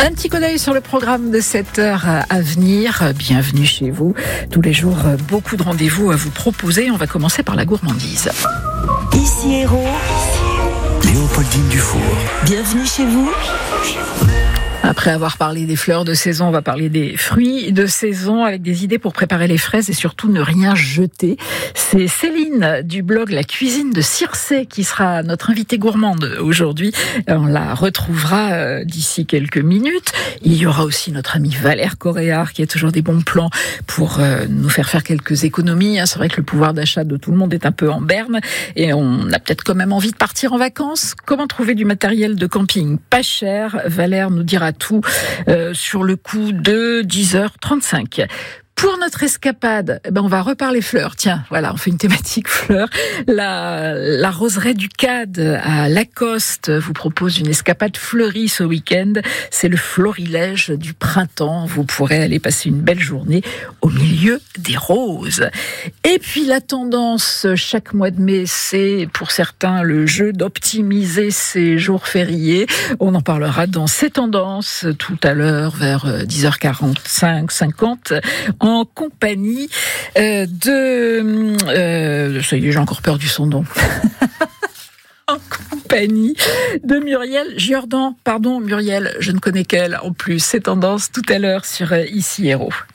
Un petit coup d'œil sur le programme de cette heure à venir. Bienvenue chez vous. Tous les jours, beaucoup de rendez-vous à vous proposer. On va commencer par la gourmandise. Ici Hérault, Léopoldine Dufour. Bienvenue chez vous. Après avoir parlé des fleurs de saison, on va parler des fruits de saison avec des idées pour préparer les fraises et surtout ne rien jeter. C'est Céline du blog La Cuisine de Circé qui sera notre invitée gourmande aujourd'hui. On la retrouvera d'ici quelques minutes. Il y aura aussi notre ami Valère Coréard qui a toujours des bons plans pour nous faire quelques économies. C'est vrai que le pouvoir d'achat de tout le monde est un peu en berne et on a peut-être quand même envie de partir en vacances. Comment trouver du matériel de camping pas cher? Valère nous dira tout sur le coup de 10h35. Pour notre escapade, on va reparler fleurs. Tiens, voilà, on fait une thématique fleurs. La roseraie du Cad à Lacoste vous propose une escapade fleurie ce week-end. C'est le florilège du printemps. Vous pourrez aller passer une belle journée au milieu des roses. Et puis la tendance chaque mois de mai, c'est pour certains le jeu d'optimiser ses jours fériés. On en parlera dans ces tendances tout à l'heure vers 10h45, 50 en compagnie de... ça y est, j'ai encore peur du son nom. En compagnie de Muriel Giordan. Pardon Muriel, je ne connais qu'elle en plus. C'est tendance tout à l'heure sur Ici Hérault.